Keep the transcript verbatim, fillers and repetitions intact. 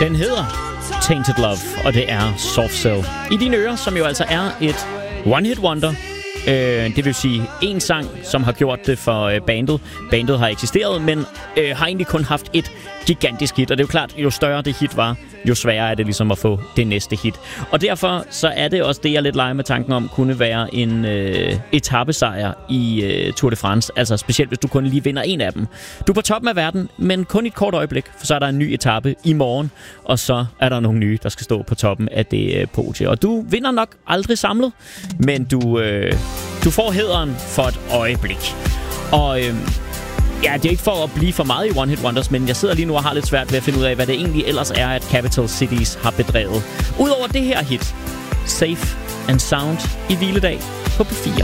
Den hedder Tainted Love, og det er Soft Cell. I dine ører, som jo altså er et one-hit wonder. Øh, det vil sige en sang, som har gjort det for øh, bandet. Bandet har eksisteret, men øh, har egentlig kun haft et gigantisk hit. Og det er jo klart, jo større det hit var, jo sværere er det ligesom at få det næste hit. Og derfor så er det også det, jeg lidt leger med tanken om, kunne være en øh, etapesejr i øh, Tour de France. Altså specielt, hvis du kun lige vinder en af dem. Du er på toppen af verden, men kun i et kort øjeblik, for så er der en ny etape i morgen, og så er der nogle nye, der skal stå på toppen af det øh, podie. Og du vinder nok aldrig samlet, men du, øh, du får hæderen for et øjeblik. Og øh, ja, det er ikke for at blive for meget i One Hit Wonders, men jeg sidder lige nu og har lidt svært ved at finde ud af, hvad det egentlig ellers er, at Capital Cities har bedrevet. Udover det her hit, Safe and Sound i hviledag på P fire.